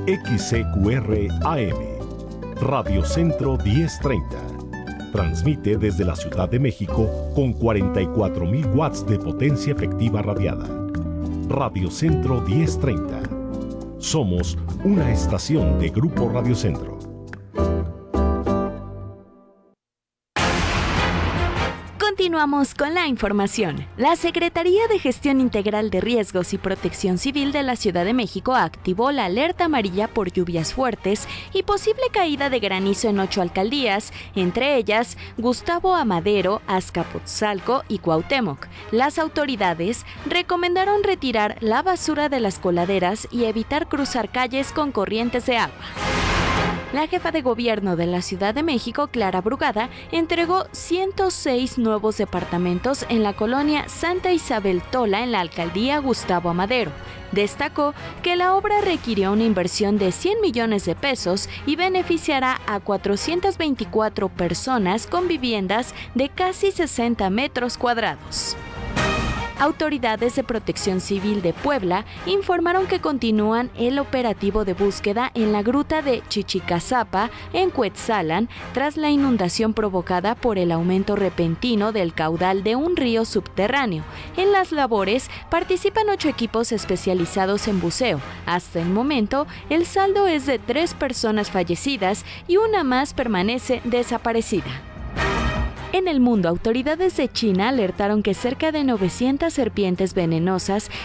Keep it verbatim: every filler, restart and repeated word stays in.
X C Q R A M, Radio Centro diez treinta. Transmite desde la Ciudad de México con cuarenta y cuatro mil watts de potencia efectiva radiada. Radio Centro diez treinta. Somos una estación de Grupo Radio Centro. Continuamos con la información. La Secretaría de Gestión Integral de Riesgos y Protección Civil de la Ciudad de México activó la alerta amarilla por lluvias fuertes y posible caída de granizo en ocho alcaldías, entre ellas Gustavo Amadero, Azcapotzalco y Cuauhtémoc. Las autoridades recomendaron retirar la basura de las coladeras y evitar cruzar calles con corrientes de agua. La jefa de gobierno de la Ciudad de México, Clara Brugada, entregó ciento seis nuevos departamentos en la colonia Santa Isabel Tola en la alcaldía Gustavo Amadero. Destacó que la obra requirió una inversión de cien millones de pesos y beneficiará a cuatrocientas veinticuatro personas con viviendas de casi sesenta metros cuadrados. Autoridades de Protección Civil de Puebla informaron que continúan el operativo de búsqueda en la gruta de Chichicazapa, en Cuetzalan, tras la inundación provocada por el aumento repentino del caudal de un río subterráneo. En las labores participan ocho equipos especializados en buceo. Hasta el momento, el saldo es de tres personas fallecidas y una más permanece desaparecida. En el mundo, autoridades de China alertaron que cerca de novecientas serpientes venenosas